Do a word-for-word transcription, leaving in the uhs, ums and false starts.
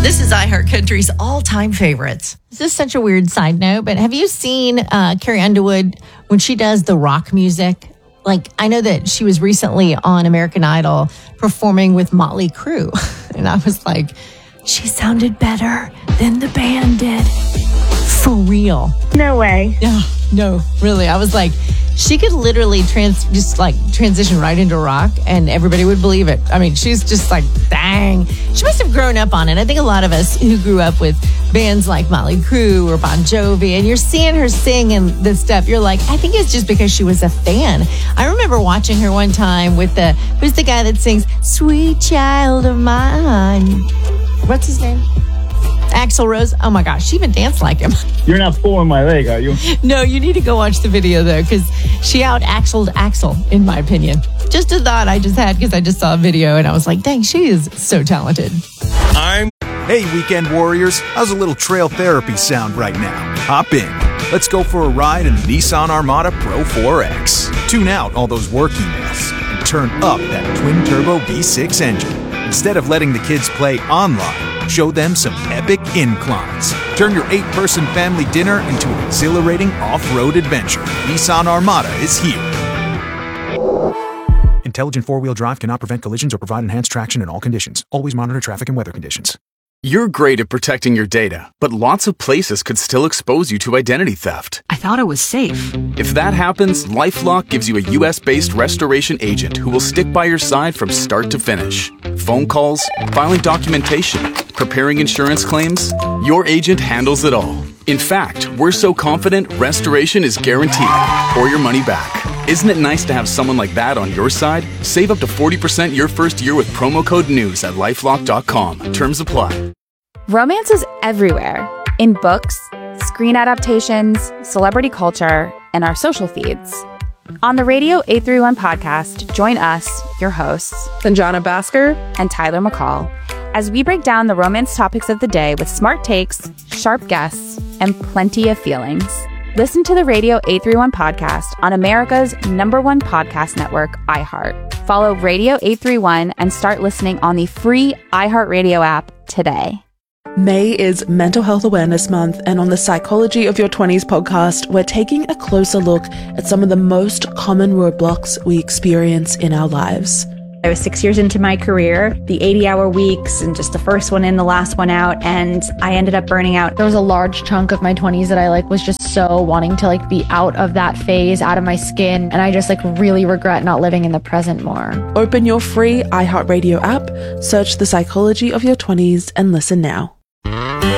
This is iHeartCountry's all-time favorites. This is such a weird side note, but have you seen uh, Carrie Underwood when she does the rock music? Like, I know that she was recently on American Idol performing with Motley Crue. And I was like, she sounded better than the band did. For real. No way. No, no, really. I was like, she could literally trans just like transition right into rock and everybody would believe it. I mean, she's just like, dang. She must have grown up on it. I think a lot of us who grew up with bands like Motley Crue or Bon Jovi, and you're seeing her sing and this stuff, you're like, I think it's just because she was a fan. I remember watching her one time with the, who's the guy that sings, Sweet Child of Mine? What's his name? Axl Rose. Oh my gosh, she even danced like him. You're not pulling my leg, are you? No, you need to go watch the video though, because she out Axled Axl, in my opinion. Just a thought I just had because I just saw a video and I was like, dang, she is so talented. I'm. Hey, weekend warriors, how's a little trail therapy sound right now? Hop in. Let's go for a ride in the Nissan Armada Pro four X. Tune out all those work emails and turn up that twin-turbo V six engine. Instead of letting the kids play online, show them some epic inclines. Turn your eight-person family dinner into an exhilarating off-road adventure. Nissan Armada is here. Intelligent four-wheel drive cannot prevent collisions or provide enhanced traction in all conditions. Always monitor traffic and weather conditions. You're great at protecting your data, but lots of places could still expose you to identity theft. I thought it was safe. If that happens, LifeLock gives you a U S-based restoration agent who will stick by your side from start to finish. Phone calls, filing documentation, preparing insurance claims, your agent handles it all. In fact, we're so confident restoration is guaranteed or your money back. Isn't it nice to have someone like that on your side? Save up to forty percent your first year with promo code NEWS at lifelock dot com. Terms apply. Romance is everywhere. In books, screen adaptations, celebrity culture, and our social feeds. On the Radio eight thirty-one podcast, join us, your hosts, Sanjana Bhaskar and Tyler McCall, as we break down the romance topics of the day with smart takes, sharp guests, and plenty of feelings. Listen to the Radio eight thirty-one podcast on America's number one podcast network, iHeart. Follow Radio eight thirty-one and start listening on the free iHeartRadio app today. May is Mental Health Awareness Month, and on the Psychology of Your twenties podcast, we're taking a closer look at some of the most common roadblocks we experience in our lives. I was six years into my career, the eighty-hour weeks, and just the first one in, the last one out, and I ended up burning out. There was a large chunk of my twenties that I like was just so wanting to like be out of that phase, out of my skin, and I just like really regret not living in the present more. Open your free iHeartRadio app, search The Psychology of Your twenties, and listen now.